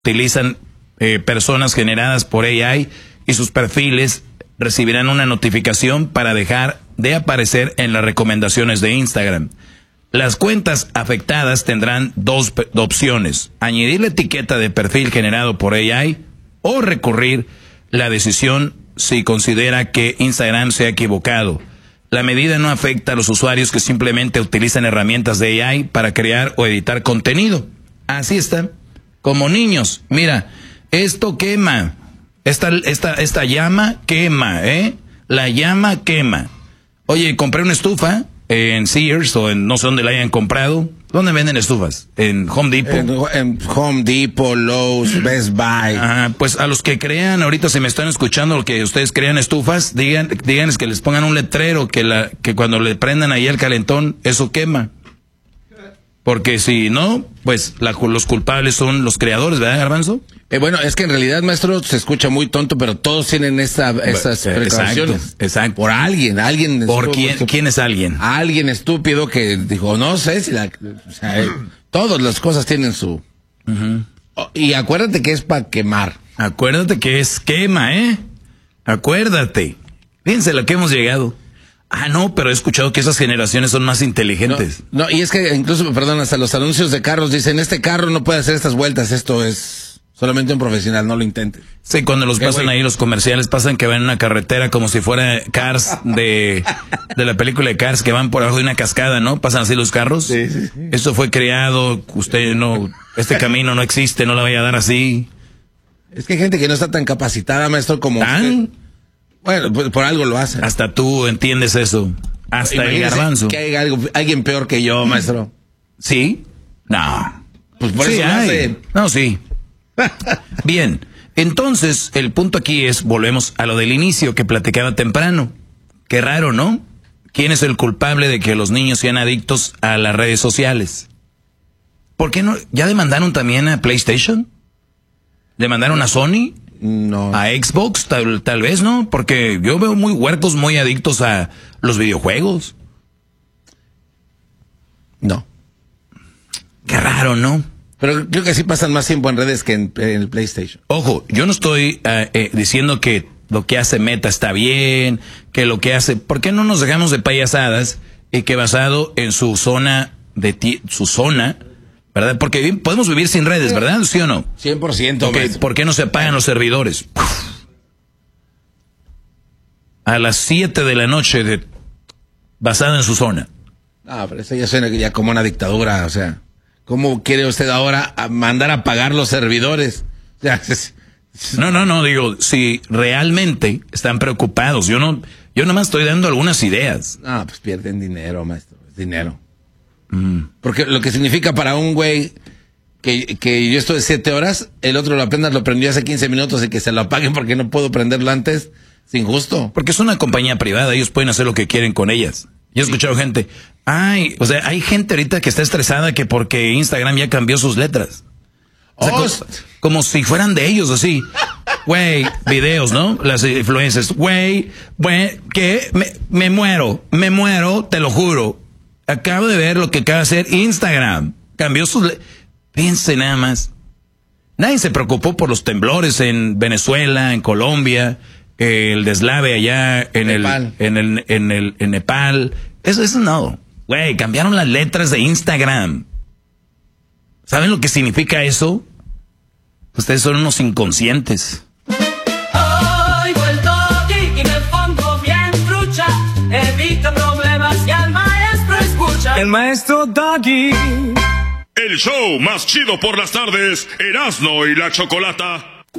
utilizan personas generadas por AI y sus perfiles recibirán una notificación para dejar de aparecer en las recomendaciones de Instagram. Las cuentas afectadas tendrán dos opciones: añadir la etiqueta de perfil generado por AI o recurrir la decisión si considera que Instagram se ha equivocado. La medida no afecta a los usuarios que simplemente utilizan herramientas de AI para crear o editar contenido. Así está. Como niños. Mira, esto quema. Esta llama quema, ¿eh? La llama quema. Oye, compré una estufa en Sears o en no sé dónde la hayan comprado. ¿Dónde venden estufas? En Home Depot. En Home Depot, Lowe's, Best Buy. Ajá, pues a los que crean, ahorita si me están escuchando, lo que ustedes crean estufas, díganles que les pongan un letrero que cuando le prendan ahí el calentón, eso quema. Porque si no, pues los culpables son los creadores, ¿verdad, Garbanzo? Bueno, es que en realidad, maestro, se escucha muy tonto, pero todos tienen esas precauciones. Exacto. Por alguien. ¿Por quién es alguien? Alguien estúpido que dijo, no sé si todas las cosas tienen su... Uh-huh. Y acuérdate que es para quemar. Acuérdate que es quema, ¿eh? Acuérdate. Fíjense lo que hemos llegado. Ah, no, pero he escuchado que esas generaciones son más inteligentes. No, y es que incluso, perdón, hasta los anuncios de carros dicen, este carro no puede hacer estas vueltas, esto es solamente un profesional, no lo intente. Sí, cuando los pasan ahí los comerciales, pasan que van en una carretera como si fuera Cars de la película de Cars, que van por abajo de una cascada, ¿no? Pasan así los carros. Sí. Esto fue creado, este camino no existe, no la vaya a dar así. Es que hay gente que no está tan capacitada, maestro, como usted. Bueno, pues por algo lo hacen. Hasta tú entiendes eso. Hasta imagínese el Garbanzo. Que hay alguien peor que yo, maestro. ¿Sí? No. Pues por eso lo hace. No, sí. Bien. Entonces, el punto aquí es, volvemos a lo del inicio que platicaba temprano. Qué raro, ¿no? ¿Quién es el culpable de que los niños sean adictos a las redes sociales? ¿Por qué no? ¿Ya demandaron también a PlayStation? ¿Demandaron a Sony? No. ¿A Xbox? Tal vez, ¿no? Porque yo veo muy huercos, muy adictos a los videojuegos. No. Qué raro, ¿no? Pero creo que sí pasan más tiempo en redes que en el PlayStation. Ojo, yo no estoy diciendo que lo que hace Meta está bien, que lo que hace... ¿Por qué no nos dejamos de payasadas y que basado en su zona, ¿verdad? Porque podemos vivir sin redes, ¿verdad? ¿Sí o no? 100%. Okay, ¿por qué no se apagan los servidores? A las 7 de la noche, basada en su zona. Ah, pero eso ya suena ya como una dictadura, o sea... ¿Cómo quiere usted ahora mandar a pagar los servidores? O sea, No, digo, si realmente están preocupados, yo nomás estoy dando algunas ideas. No, pues pierden dinero, maestro, es dinero. Porque lo que significa para un güey que yo estoy 7 horas, el otro apenas lo prendió hace 15 minutos y que se lo apaguen porque no puedo prenderlo antes, es injusto. Porque es una compañía privada, ellos pueden hacer lo que quieren con ellas. Yo he escuchado gente, hay gente ahorita que está estresada que porque Instagram ya cambió sus letras. O sea, como si fueran de ellos, así. Güey, videos, ¿no? Las influencers. Güey, que me muero, te lo juro. Acabo de ver lo que acaba de hacer Instagram. Cambió sus letras. Fíjense nada más. Nadie se preocupó por los temblores en Venezuela, en Colombia, el deslave allá en Nepal. Eso no. Güey, cambiaron las letras de Instagram. ¿Saben lo que significa eso? Ustedes son unos inconscientes. Oigo el doggy y me pongo bien trucha. Evita problemas y al maestro escucha. El maestro Doggy. El show más chido por las tardes, Erasmo y la Chocolata.